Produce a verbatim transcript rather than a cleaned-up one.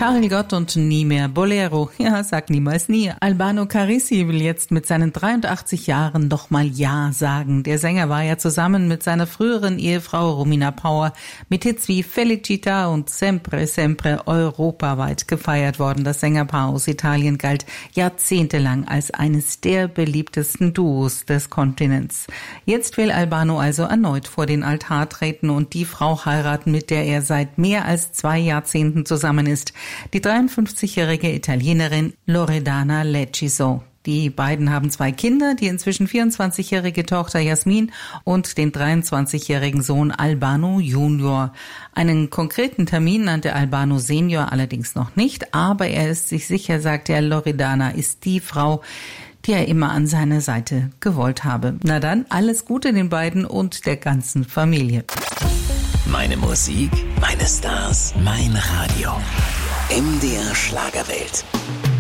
Karel Gott und nie mehr Bolero. Ja, sag niemals nie. Albano Carrisi will jetzt mit seinen dreiundachtzig Jahren doch mal Ja sagen. Der Sänger war ja zusammen mit seiner früheren Ehefrau Romina Power mit Hits wie Felicita und Sempre Sempre europaweit gefeiert worden. Das Sängerpaar aus Italien galt jahrzehntelang als eines der beliebtesten Duos des Kontinents. Jetzt will Albano also erneut vor den Altar treten und die Frau heiraten, mit der er seit mehr als zwei Jahrzehnten zusammen ist. Die dreiundfünfzigjährige Italienerin Loredana Lecciso. Die beiden haben zwei Kinder, die inzwischen vierundzwanzigjährige Tochter Jasmin und den dreiundzwanzigjährigen Sohn Albano Junior. Einen konkreten Termin nannte Albano Senior allerdings noch nicht, aber er ist sich sicher, sagt er, Loredana ist die Frau, die er immer an seiner Seite gewollt habe. Na dann, alles Gute den beiden und der ganzen Familie. Meine Musik, meine Stars, mein Radio. M D R Schlagerwelt.